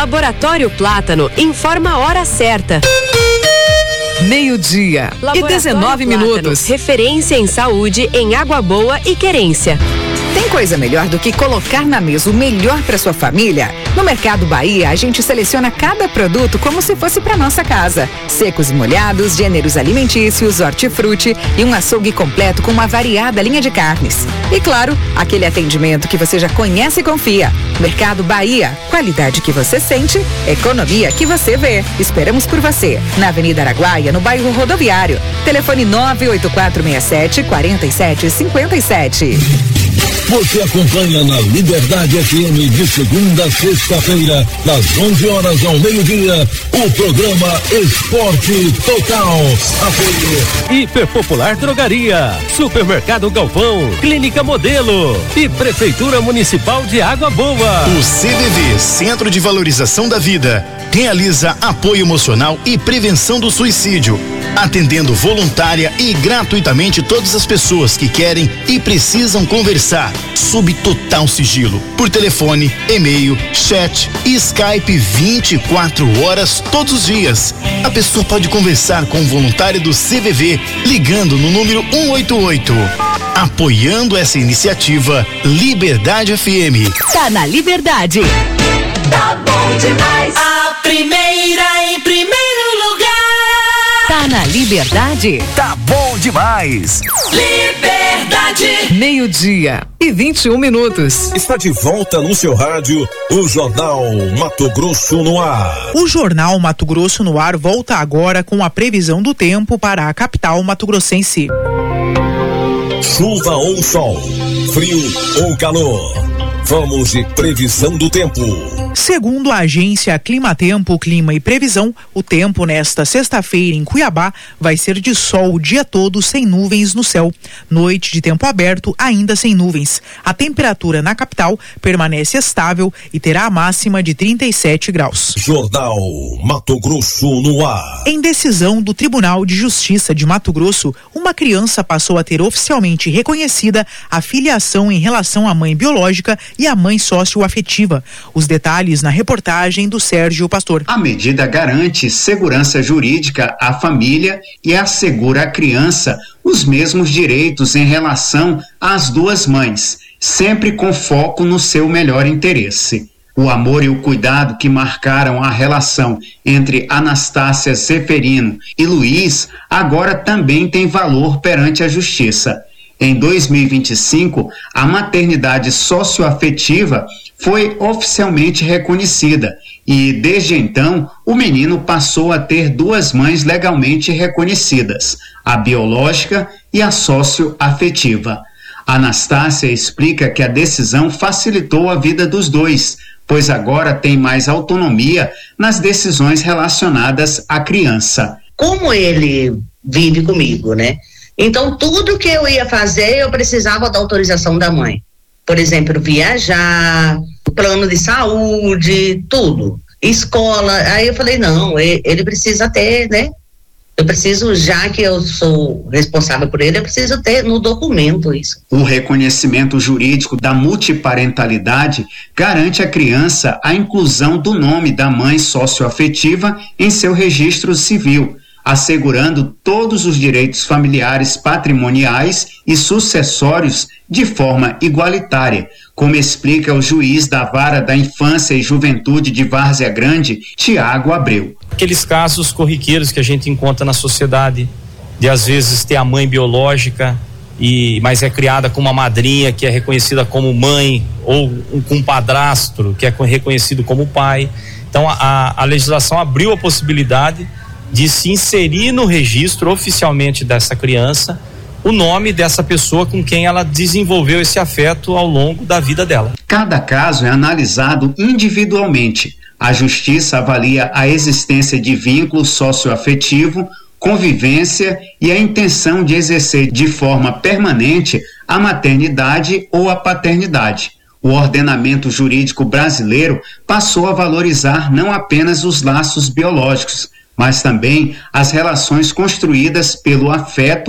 Laboratório Plátano informa a hora certa. 12:00 e 19 minutos. Referência em saúde em Água Boa e Querência. Tem coisa melhor do que colocar na mesa o melhor para sua família? No Mercado Bahia, a gente seleciona cada produto como se fosse para nossa casa. Secos e molhados, gêneros alimentícios, hortifruti e um açougue completo com uma variada linha de carnes. E claro, aquele atendimento que você já conhece e confia. Mercado Bahia, qualidade que você sente, economia que você vê. Esperamos por você, na Avenida Araguaia, no bairro Rodoviário. Telefone 98467-4757. Você acompanha na Liberdade FM de segunda a sexta-feira, das 11 horas ao meio-dia, o programa Esporte Total. Apoio Hiperpopular Drogaria, Supermercado Galvão, Clínica Modelo e Prefeitura Municipal de Água Boa. O CVV, Centro de Valorização da Vida, realiza apoio emocional e prevenção do suicídio, atendendo voluntária e gratuitamente todas as pessoas que querem e precisam conversar, sob total sigilo, por telefone, e-mail, chat e Skype 24 horas todos os dias. A pessoa pode conversar com o voluntário do CVV ligando no número 188. Apoiando essa iniciativa, Liberdade FM. Tá na Liberdade. Tá bom demais. A primeira em primeiro lugar. Tá na Liberdade. Tá bom demais. Liberdade. 12:00 e 21 minutos. Está de volta no seu rádio, o Jornal Mato Grosso no ar. O Jornal Mato Grosso no ar volta agora com a previsão do tempo para a capital mato-grossense. Chuva ou sol, frio ou calor. Vamos de previsão do tempo. Segundo a agência Climatempo, Clima e Previsão, o tempo nesta sexta-feira em Cuiabá vai ser de sol o dia todo sem nuvens no céu. Noite de tempo aberto, ainda sem nuvens. A temperatura na capital permanece estável e terá a máxima de 37 graus. Jornal Mato Grosso no ar. Em decisão do Tribunal de Justiça de Mato Grosso, uma criança passou a ter oficialmente reconhecida a filiação em relação à mãe biológica e à mãe socioafetiva. Os detalhes na reportagem do Sérgio Pastor. A medida garante segurança jurídica à família e assegura à criança os mesmos direitos em relação às duas mães, sempre com foco no seu melhor interesse. O amor e o cuidado que marcaram a relação entre Anastácia Zeferino e Luiz agora também tem valor perante a justiça. Em 2025, a maternidade socioafetiva foi oficialmente reconhecida e, desde então, o menino passou a ter duas mães legalmente reconhecidas, a biológica e a socioafetiva. Anastácia explica que a decisão facilitou a vida dos dois, pois agora tem mais autonomia nas decisões relacionadas à criança. Como ele vive comigo, né? Então, tudo que eu ia fazer, eu precisava da autorização da mãe. Por exemplo, viajar, plano de saúde, tudo. Escola. Aí eu falei, não, ele precisa ter, né? Eu preciso, já que eu sou responsável por ele, eu preciso ter no documento isso. O reconhecimento jurídico da multiparentalidade garante à criança a inclusão do nome da mãe socioafetiva em seu registro civil, assegurando todos os direitos familiares, patrimoniais e sucessórios de forma igualitária, como explica o juiz da Vara da Infância e Juventude de Várzea Grande, Tiago Abreu. Aqueles casos corriqueiros que a gente encontra na sociedade, de às vezes ter a mãe biológica, mas é criada com uma madrinha que é reconhecida como mãe, ou com um padrasto que é reconhecido como pai. Então a legislação abriu a possibilidade de se inserir no registro oficialmente dessa criança o nome dessa pessoa com quem ela desenvolveu esse afeto ao longo da vida dela. Cada caso é analisado individualmente. A justiça avalia a existência de vínculo socioafetivo, convivência e a intenção de exercer de forma permanente a maternidade ou a paternidade. O ordenamento jurídico brasileiro passou a valorizar não apenas os laços biológicos, mas também as relações construídas pelo afeto